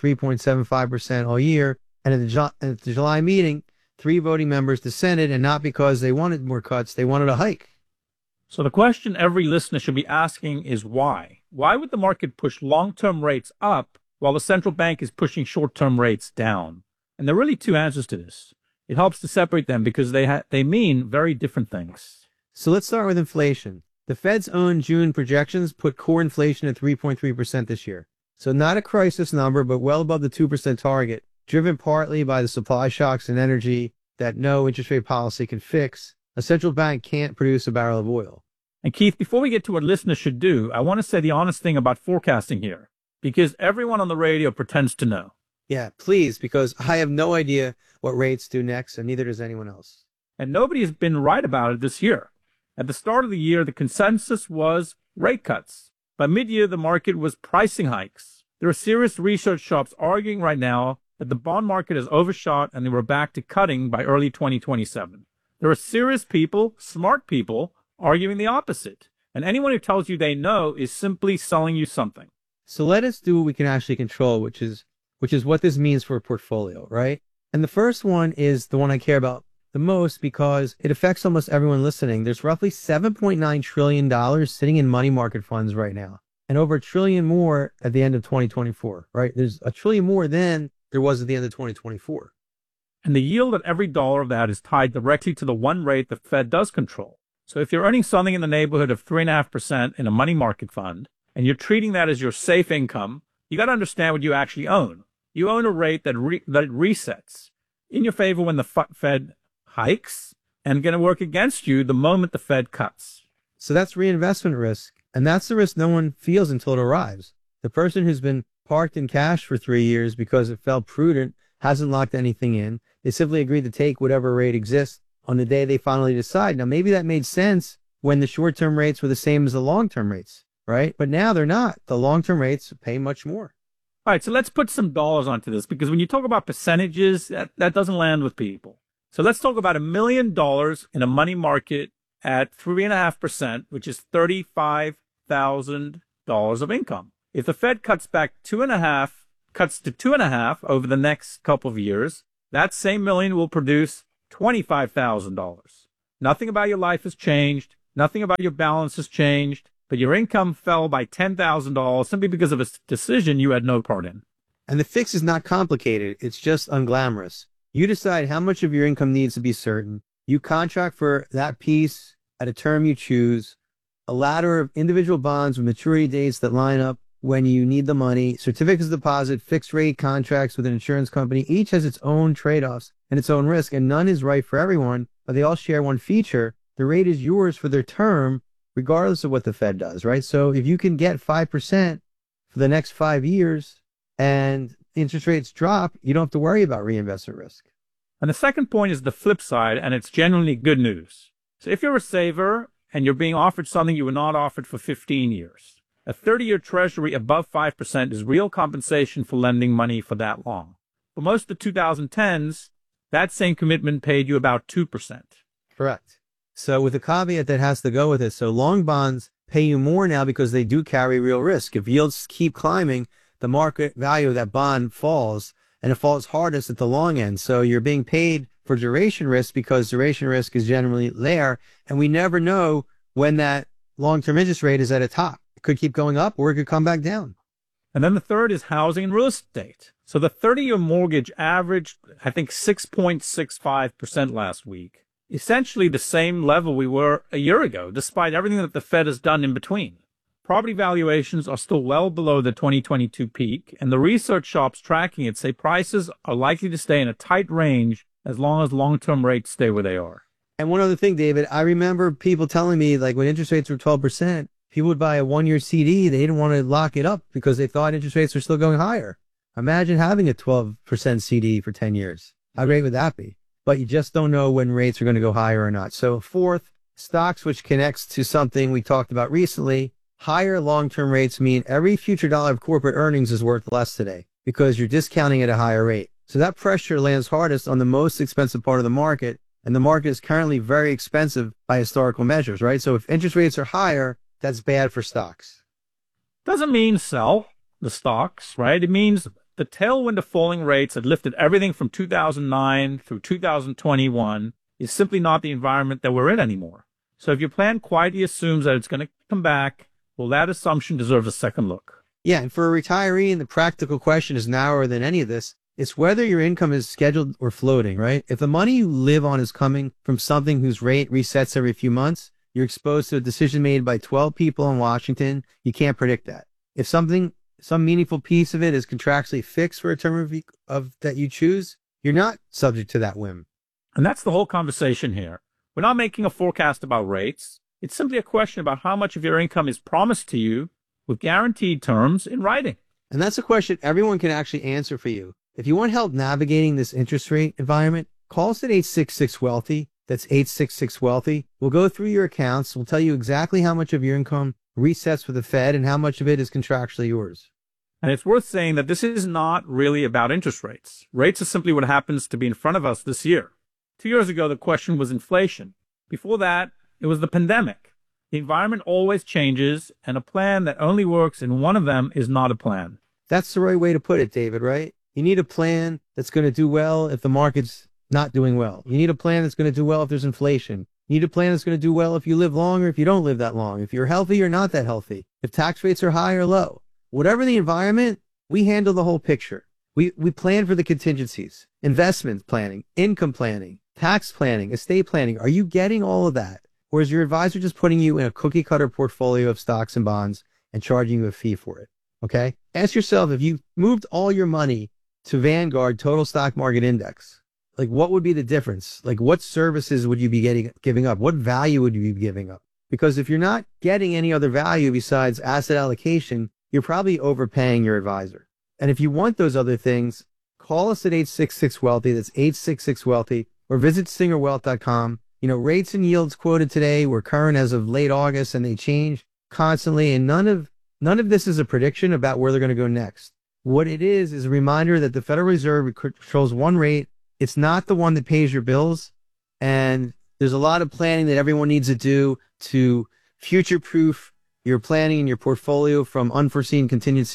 S1: 3.75% all year. And at the July meeting, 3 voting members dissented, and not because they wanted more cuts, they wanted a hike.
S5: So the question every listener should be asking is why? Why would the market push long-term rates up while the central bank is pushing short-term rates down? And there are really 2 answers to this. It helps to separate them because they mean very different things.
S1: So let's start with inflation. The Fed's own June projections put core inflation at 3.3% this year. So not a crisis number, but well above the 2% target, driven partly by the supply shocks in energy that no interest rate policy can fix. A central bank can't produce a barrel of oil.
S5: And Keith, before we get to what listeners should do, I want to say the honest thing about forecasting here, because everyone on the radio pretends to know.
S1: Yeah, please, because I have no idea what rates do next, and neither does anyone else.
S5: And nobody has been right about it this year. At the start of the year, the consensus was rate cuts. By mid-year, the market was pricing hikes. There are serious research shops arguing right now that the bond market has overshot and they were back to cutting by early 2027. There are serious people, smart people, arguing the opposite. And anyone who tells you they know is simply selling you something.
S1: So let us do what we can actually control, which is what this means for a portfolio, right? And the first one is the one I care about the most because it affects almost everyone listening. There's roughly $7.9 trillion sitting in money market funds right now, and over $1 trillion more at the end of 2024, right? There's $1 trillion more than there was at the end of 2024.
S5: And the yield on every dollar of that is tied directly to the one rate the Fed does control. So if you're earning something in the neighborhood of 3.5% in a money market fund, and you're treating that as your safe income, you got to understand what you actually own. You own a rate that resets in your favor when the Fed hikes and going to work against you the moment the Fed cuts.
S1: So that's reinvestment risk. And that's the risk no one feels until it arrives. The person who's been parked in cash for 3 years because it felt prudent hasn't locked anything in. They simply agreed to take whatever rate exists on the day they finally decide. Now, maybe that made sense when the short-term rates were the same as the long-term rates, right? But now they're not. The long-term rates pay much more.
S5: All right, so let's put some dollars onto this, because when you talk about percentages, that doesn't land with people. So let's talk about $1 million in a money market at 3.5%, which is $35,000 of income. If the Fed cuts to 2.5 over the next couple of years, that same million will produce $25,000. Nothing about your life has changed. Nothing about your balance has changed. But your income fell by $10,000 simply because of a decision you had no part in.
S1: And the fix is not complicated. It's just unglamorous. You decide how much of your income needs to be certain. You contract for that piece at a term you choose, a ladder of individual bonds with maturity dates that line up when you need the money, certificates of deposit, fixed rate contracts with an insurance company. Each has its own trade-offs and its own risk, and none is right for everyone, but they all share one feature. The rate is yours for their term, regardless of what the Fed does, right? So if you can get 5% for the next 5 years and interest rates drop, you don't have to worry about reinvestment risk.
S5: And the second point is the flip side, and it's genuinely good news. So if you're a saver and you're being offered something you were not offered for 15 years, a 30-year treasury above 5% is real compensation for lending money for that long. For most of the 2010s, that same commitment paid you about 2%.
S1: Correct. So with a caveat that has to go with it, so long bonds pay you more now because they do carry real risk. If yields keep climbing, the market value of that bond falls, and it falls hardest at the long end. So you're being paid for duration risk because duration risk is generally there, and we never know when that long-term interest rate is at a top. It could keep going up or it could come back down.
S5: And then the third is housing and real estate. So the 30-year mortgage averaged, I think, 6.65% last week. Essentially the same level we were a year ago, despite everything that the Fed has done in between. Property valuations are still well below the 2022 peak, and the research shops tracking it say prices are likely to stay in a tight range as long as long-term rates stay where they are.
S1: And one other thing, David, I remember people telling me, like, when interest rates were 12%, people would buy a one-year CD. They didn't want to lock it up because they thought interest rates were still going higher. Imagine having a 12% CD for 10 years. How great would that be? But you just don't know when rates are going to go higher or not. So fourth, stocks, which connects to something we talked about recently, higher long-term rates mean every future dollar of corporate earnings is worth less today because you're discounting at a higher rate. So that pressure lands hardest on the most expensive part of the market, and the market is currently very expensive by historical measures, right? So if interest rates are higher, that's bad for stocks.
S5: Doesn't mean sell the stocks, right? It means the tailwind of falling rates that lifted everything from 2009 through 2021 is simply not the environment that we're in anymore. So if your plan quietly assumes that it's going to come back, well, that assumption deserves a second look.
S1: Yeah, and for a retiree, and the practical question is narrower than any of this, it's whether your income is scheduled or floating, right? If the money you live on is coming from something whose rate resets every few months, you're exposed to a decision made by 12 people in Washington. You can't predict that. If some meaningful piece of it is contractually fixed for a term of that you choose, you're not subject to that whim.
S5: And that's the whole conversation here. We're not making a forecast about rates. It's simply a question about how much of your income is promised to you with guaranteed terms in writing.
S1: And that's a question everyone can actually answer for you. If you want help navigating this interest rate environment, call us at 866-WEALTHY. That's 866-WEALTHY. We'll go through your accounts. We'll tell you exactly how much of your income resets with the Fed and how much of it is contractually yours.
S5: And it's worth saying that this is not really about interest rates. Rates are simply what happens to be in front of us this year. 2 years ago, the question was inflation. Before that, it was the pandemic. The environment always changes, and a plan that only works in one of them is not a plan.
S1: That's the right way to put it, David, right? You need a plan that's going to do well if the market's not doing well. You need a plan that's going to do well if there's inflation. You need a plan that's going to do well if you live long or if you don't live that long, if you're healthy or not that healthy, if tax rates are high or low. Whatever the environment, we handle the whole picture. We plan for the contingencies, investment planning, income planning, tax planning, estate planning. Are you getting all of that? Or is your advisor just putting you in a cookie cutter portfolio of stocks and bonds and charging you a fee for it? Okay? Ask yourself, if you moved all your money to Vanguard Total Stock Market Index, like, what would be the difference? Like, what services would you be giving up? What value would you be giving up? Because if you're not getting any other value besides asset allocation, you're probably overpaying your advisor. And if you want those other things, call us at 866-WEALTHY. That's 866-WEALTHY, or visit SingerWealth.com. You know, rates and yields quoted today were current as of late August, and they change constantly. And none of this is a prediction about where they're going to go next. What it is a reminder that the Federal Reserve controls one rate. It's not the one that pays your bills. And there's a lot of planning that everyone needs to do to future-proof your planning and your portfolio from unforeseen contingencies.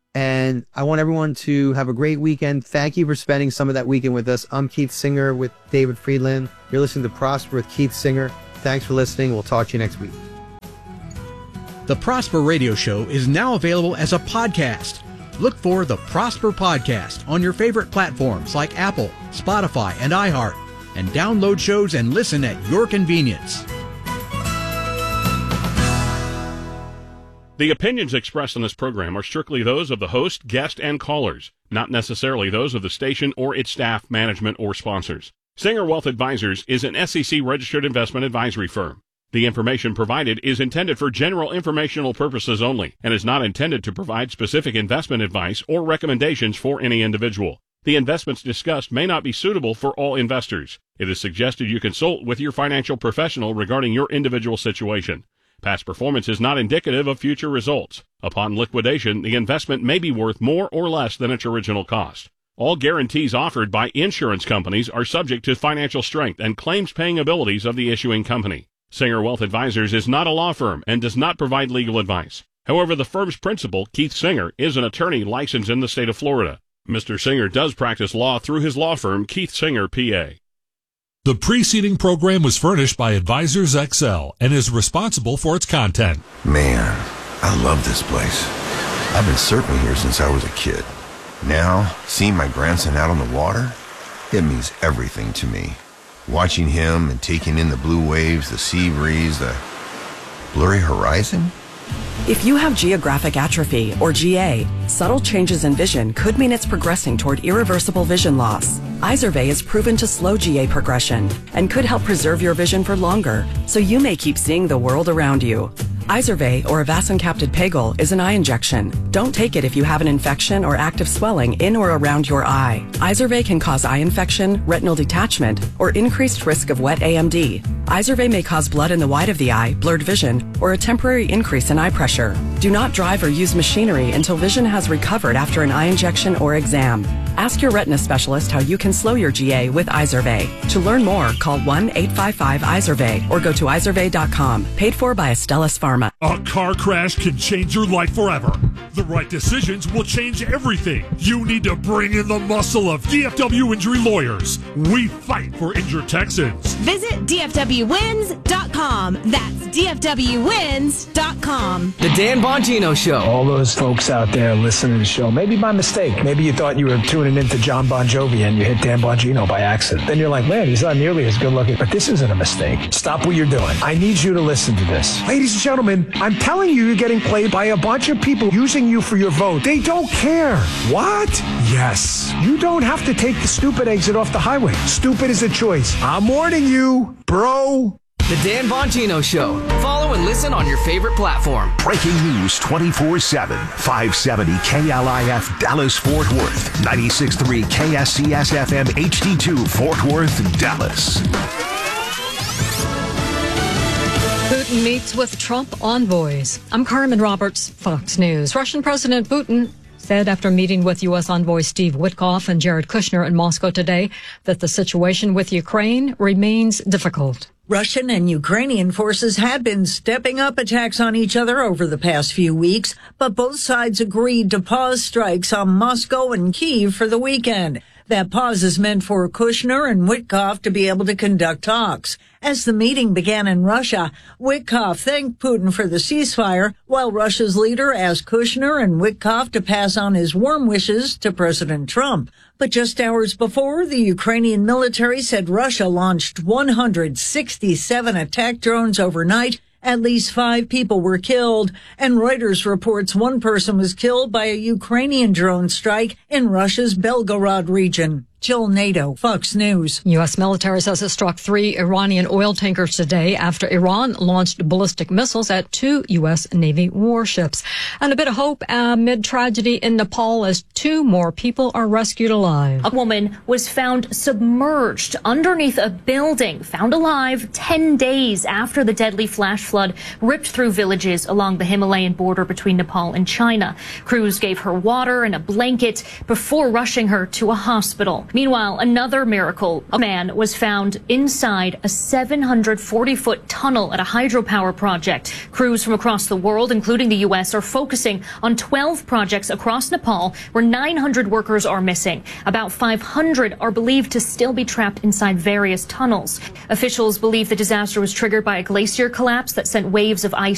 S1: And I want everyone to have a great weekend. Thank you for spending some of that weekend with us. I'm Keith Singer with David Friedland. You're listening to Prosper with Keith Singer. Thanks for listening. We'll talk to you next week.
S3: The Prosper Radio Show is now available as a podcast. Look for the Prosper Podcast on your favorite platforms like Apple, Spotify, and iHeart, and download shows and listen at your convenience.
S6: The opinions expressed on this program are strictly those of the host, guest, and callers, not necessarily those of the station or its staff, management, or sponsors. Singer Wealth Advisors is an SEC-registered investment advisory firm. The information provided is intended for general informational purposes only and is not intended to provide specific investment advice or recommendations for any individual. The investments discussed may not be suitable for all investors. It is suggested you consult with your financial professional regarding your individual situation. Past performance is not indicative of future results. Upon liquidation, the investment may be worth more or less than its original cost. All guarantees offered by insurance companies are subject to financial strength and claims-paying abilities of the issuing company. Singer Wealth Advisors is not a law firm and does not provide legal advice. However, the firm's principal, Keith Singer, is an attorney licensed in the state of Florida. Mr. Singer does practice law through his law firm, Keith Singer, PA.
S8: The preceding program was furnished by Advisors XL and is responsible for its content.
S9: Man, I love this place. I've been surfing here since I was a kid. Now, seeing my grandson out on the water, it means everything to me. Watching him and taking in the blue waves, the sea breeze, the blurry horizon.
S10: If you have geographic atrophy, or GA, subtle changes in vision could mean it's progressing toward irreversible vision loss. Izervay is proven to slow GA progression and could help preserve your vision for longer, so you may keep seeing the world around you. Izervay, or avacincaptad pegol, is an eye injection. Don't take it if you have an infection or active swelling in or around your eye. Izervay can cause eye infection, retinal detachment, or increased risk of wet AMD. Izervay may cause blood in the white of the eye, blurred vision, or a temporary increase in eye pressure. Do not drive or use machinery until vision has recovered after an eye injection or exam. Ask your retina specialist how you can slow your GA with Izervay. To learn more, call 1-855-IZERVAY or go to izervay.com. Paid for by Astellas Pharma.
S8: A car crash can change your life forever. The right decisions will change everything. You need to bring in the muscle of DFW Injury Lawyers. We fight for injured Texans.
S11: Visit DFWWins.com. That's DFWWins.com.
S12: The Dan Bongino Show.
S13: All those folks out there listening to the show, maybe by mistake. Maybe you thought you were tuning into John Bon Jovi and you hit Dan Bongino by accident. Then you're like, man, he's not nearly as good looking. But this isn't a mistake. Stop what you're doing. I need you to listen to this. Ladies and gentlemen, I'm telling you, you're getting played by a bunch of people using you for your vote. They don't care. What? Yes. You don't have to take the stupid exit off the highway. Stupid is a choice. I'm warning you, bro.
S12: The Dan Bongino Show. Follow and listen on your favorite platform.
S14: Breaking news 24/7. 570 KLIF Dallas Fort Worth. 96.3 KSCS FM HD2 Fort Worth, Dallas.
S15: Putin meets with Trump envoys. I'm Carmen Roberts, Fox News. Russian President Putin said after meeting with U.S. envoy Steve Witkoff and Jared Kushner in Moscow today that the situation with Ukraine remains difficult.
S16: Russian and Ukrainian forces had been stepping up attacks on each other over the past few weeks, but both sides agreed to pause strikes on Moscow and Kyiv for the weekend. That pause is meant for Kushner and Witkoff to be able to conduct talks. As the meeting began in Russia, Witkoff thanked Putin for the ceasefire, while Russia's leader asked Kushner and Witkoff to pass on his warm wishes to President Trump. But just hours before, the Ukrainian military said Russia launched 167 attack drones overnight. At least 5 people were killed, and Reuters reports one person was killed by a Ukrainian drone strike in Russia's Belgorod region. Jill Nato, Fox News.
S15: U.S. military says it struck 3 Iranian oil tankers today after Iran launched ballistic missiles at 2 U.S. Navy warships. And a bit of hope amid tragedy in Nepal as 2 more people are rescued alive.
S17: A woman was found submerged underneath a building, found alive 10 days after the deadly flash flood ripped through villages along the Himalayan border between Nepal and China. Crews gave her water and a blanket before rushing her to a hospital. Meanwhile, another miracle. A man was found inside a 740-foot tunnel at a hydropower project. Crews from across the world, including the U.S., are focusing on 12 projects across Nepal where 900 workers are missing. About 500 are believed to still be trapped inside various tunnels. Officials believe the disaster was triggered by a glacier collapse that sent waves of ice